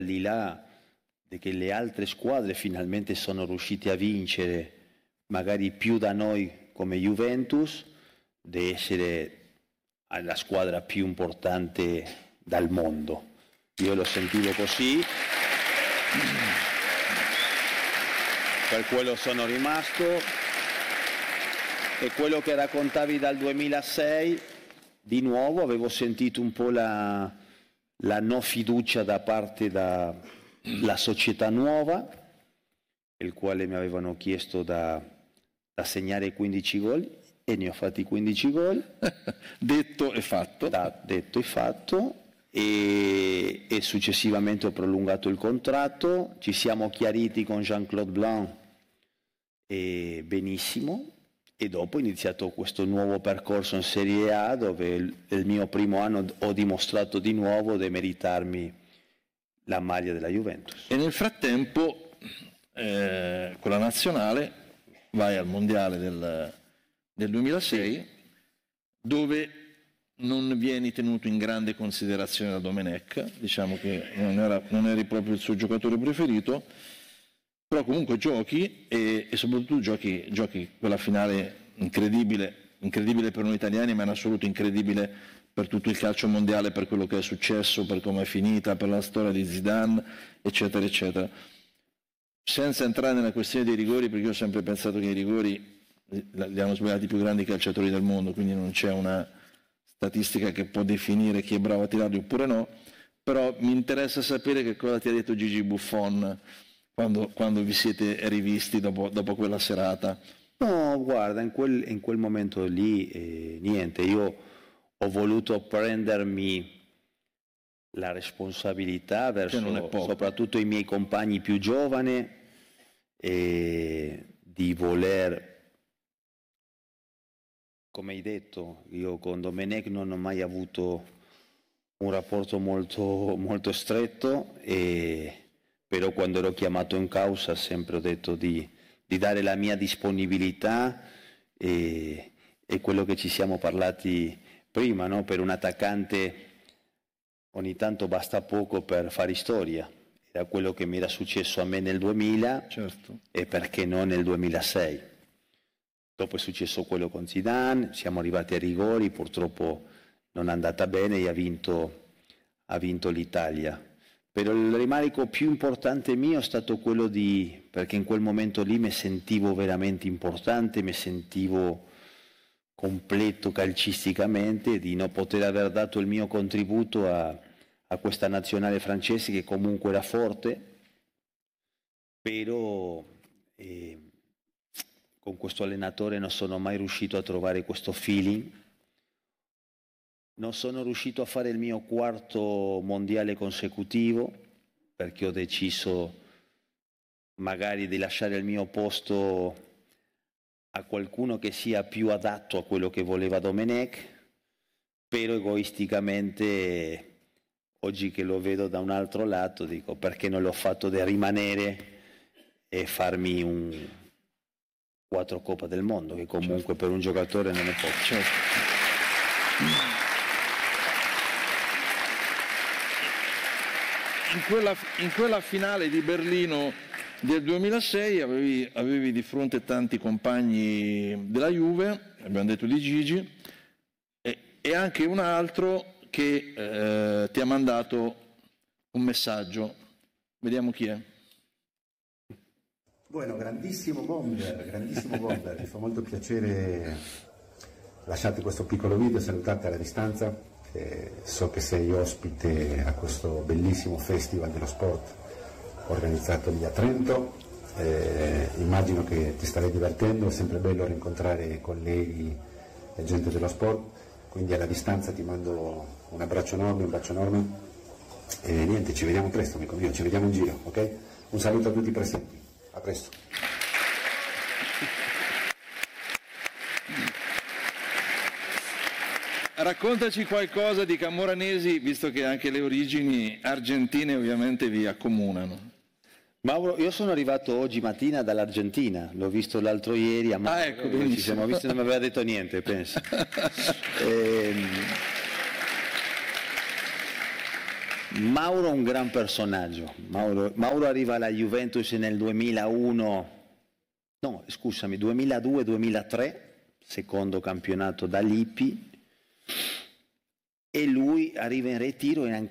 di là che le altre squadre finalmente sono riuscite a vincere, magari più da noi come Juventus, di essere la squadra più importante del mondo. Io lo sentivo così, per quello sono rimasto, e quello che raccontavi dal 2006, di nuovo avevo sentito un po' la no fiducia da parte della società nuova, il quale mi avevano chiesto da segnare 15 gol, e ne ho fatti 15 gol. Detto e fatto. Detto e fatto, e successivamente ho prolungato il contratto, ci siamo chiariti con Jean-Claude Blanc e benissimo, e dopo ho iniziato questo nuovo percorso in Serie A, dove il mio primo anno ho dimostrato di nuovo di meritarmi la maglia della Juventus. E nel frattempo con la nazionale vai al mondiale del 2006, sì, dove non vieni tenuto in grande considerazione da Domenech, diciamo che non eri proprio il suo giocatore preferito, però comunque giochi e soprattutto giochi quella finale incredibile per noi italiani, ma in assoluto incredibile per tutto il calcio mondiale, per quello che è successo, per come è finita, per la storia di Zidane, eccetera, eccetera. Senza entrare nella questione dei rigori, perché io ho sempre pensato che i rigori li hanno sbagliati i più grandi calciatori del mondo, quindi non c'è una statistica che può definire chi è bravo a tirarli oppure no, però mi interessa sapere che cosa ti ha detto Gigi Buffon quando vi siete rivisti dopo quella serata. No, guarda, in quel momento lì niente, io ho voluto prendermi la responsabilità verso soprattutto i miei compagni più giovani, di voler, come hai detto, io con Domenech non ho mai avuto un rapporto molto, molto stretto, però quando ero chiamato in causa sempre ho detto di dare la mia disponibilità, e quello che ci siamo parlati prima, no? Per un attaccante ogni tanto basta poco per fare storia. Era quello che mi era successo a me nel 2000, certo, e perché no nel 2006. Dopo è successo quello con Zidane, siamo arrivati ai rigori, purtroppo non è andata bene e ha vinto l'Italia. Però il rimarico più importante mio è stato quello perché in quel momento lì mi sentivo veramente importante, mi sentivo completo calcisticamente, di non poter aver dato il mio contributo a questa nazionale francese che comunque era forte, però con questo allenatore non sono mai riuscito a trovare questo feeling. Non sono riuscito a fare il mio quarto mondiale consecutivo, perché ho deciso magari di lasciare il mio posto a qualcuno che sia più adatto a quello che voleva Domenech, però egoisticamente, oggi che lo vedo da un altro lato, dico perché non l'ho fatto di rimanere e farmi un 4 Coppa del Mondo, che comunque, certo, per un giocatore non è poco. Certo. In quella finale di Berlino del 2006 avevi di fronte tanti compagni della Juve, abbiamo detto di Gigi, e anche un altro che ti ha mandato un messaggio. Vediamo chi è. Bueno, grandissimo bomber, mi fa molto piacere lasciarti questo piccolo video, salutarti alla distanza. So che sei ospite a questo bellissimo festival dello sport organizzato lì a Trento, immagino che ti starai divertendo, è sempre bello rincontrare colleghi e gente dello sport, quindi alla distanza ti mando un abbraccio enorme, e niente, ci vediamo presto amico mio, ci vediamo in giro, ok? Un saluto a tutti i presenti, a presto. Raccontaci qualcosa di Camoranesi, visto che anche le origini argentine ovviamente vi accomunano. Mauro, io sono arrivato oggi mattina dall'Argentina, l'ho visto l'altro ieri a Mauro, ecco, benissimo. Ci siamo visti e non mi aveva detto niente, penso. Mauro è un gran personaggio. Mauro arriva alla Juventus nel 2002-2003, secondo campionato da Lippi, e lui arriva in ritiro e